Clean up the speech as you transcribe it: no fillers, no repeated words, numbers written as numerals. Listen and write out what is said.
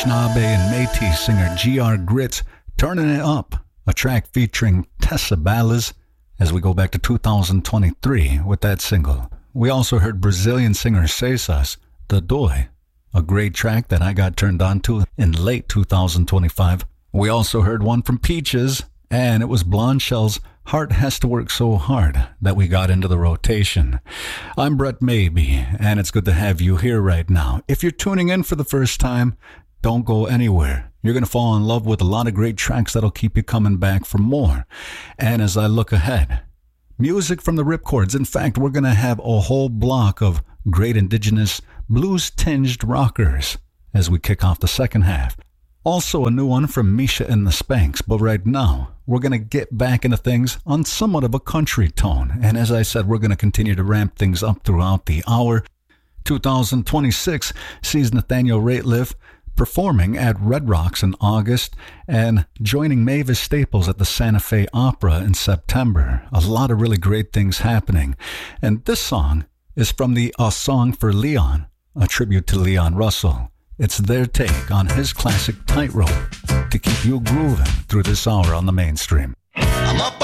Nabe and Métis singer G.R. Grits, Turning It Up, a track featuring Tessa Ballas, as we go back to 2023 with that single. We also heard Brazilian singer Cesas, The Doi, a great track that I got turned on to in late 2025. We also heard one from Peaches, and it was Blonde Shell's Heart Has to Work So Hard that we got into the rotation. I'm Brett Maybe, and it's good to have you here right now. If you're tuning in for the first time, don't go anywhere. You're going to fall in love with a lot of great tracks that'll keep you coming back for more. And as I look ahead, music from the Ripcords. In fact, we're going to have a whole block of great indigenous blues-tinged rockers as we kick off the second half. Also a new one from Misha and the Spanks. But right now, we're going to get back into things on somewhat of a country tone. And as I said, we're going to continue to ramp things up throughout the hour. 2026 sees Nathaniel Rateliff performing at Red Rocks in August and joining Mavis Staples at the Santa Fe Opera in September. A lot of really great things happening. And this song is from the A Song for Leon, a tribute to Leon Russell. It's their take on his classic Tightrope to keep you grooving through this hour on the mainstream. I'm up